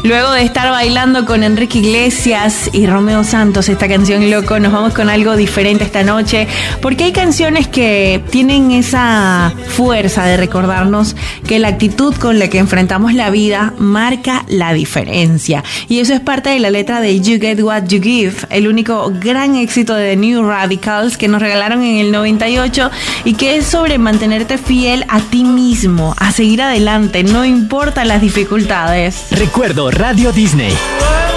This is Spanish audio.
Luego de estar bailando con Enrique Iglesias y Romeo Santos esta canción Loco, nos vamos con algo diferente esta noche, porque hay canciones que tienen esa fuerza de recordarnos que la actitud con la que enfrentamos la vida marca la diferencia. Y eso es parte de la letra de You Get What You Give, el único gran éxito de The New Radicals que nos regalaron en el 98 y que es sobre mantenerte fiel a ti mismo, a seguir adelante, no importa las dificultades. Recuerdo Radio Disney.